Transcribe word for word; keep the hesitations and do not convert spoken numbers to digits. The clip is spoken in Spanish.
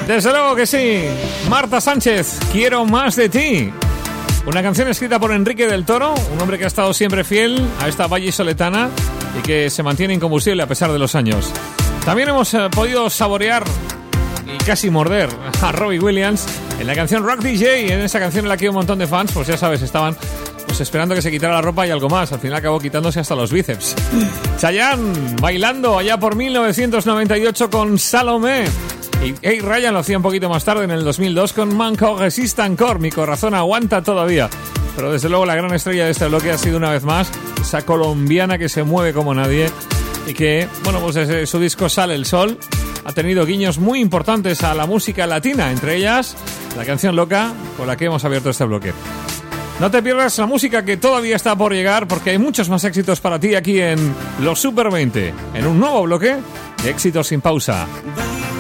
Desde luego que sí. Marta Sánchez, Quiero más de ti. Una canción escrita por Enrique del Toro, un hombre que ha estado siempre fiel a esta vallisoletana y que se mantiene incombustible a pesar de los años. También hemos eh, podido saborear y casi morder a Robbie Williams en la canción Rock D J, en esa canción en la que un montón de fans, pues ya sabes, estaban pues esperando que se quitara la ropa y algo más. Al final acabó quitándose hasta los bíceps. Chayanne bailando allá por mil novecientos noventa y ocho con Salomé. Y hey, Ryan lo hacía un poquito más tarde, en el dos mil dos, con Manco Resist Encore. Mi corazón aguanta todavía. Pero desde luego la gran estrella de este bloque ha sido una vez más esa colombiana que se mueve como nadie y que, bueno, pues desde su disco Sale el Sol ha tenido guiños muy importantes a la música latina, entre ellas la canción Loca con la que hemos abierto este bloque. No te pierdas la música que todavía está por llegar, porque hay muchos más éxitos para ti aquí en Los Super veinte, en un nuevo bloque de éxitos sin pausa.